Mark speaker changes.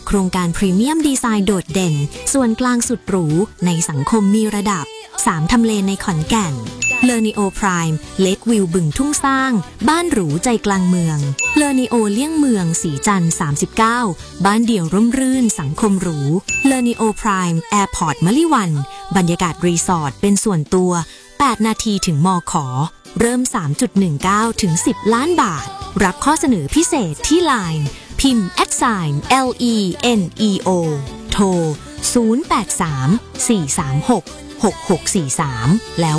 Speaker 1: โครงการพรีเมียมดีไซน์โดดเด่นส่วนกลางสุดหรูในสังคมมีระดับ3ทำเลในขอนแก่นเลอนิโอไพร์มเลควิวบึงทุ่งสร้างบ้านหรูใจกลางเมืองเลอนิโอเลี่ยงเมืองสีจันทร์39บ้านเดี่ยวร่มรื่นสังคมหรูเลอนิโอไพร์มแอร์พอร์ตมะลิวันบรรยากาศรีสอร์ทเป็นส่วนตัว8นาทีถึงมข.เริ่ม 3.19 ถึง 10 ล้านบาทรับข้อเสนอพิเศษที่ LINE พิมพ์ @LENEO โทร 083 436 6643 แล้ว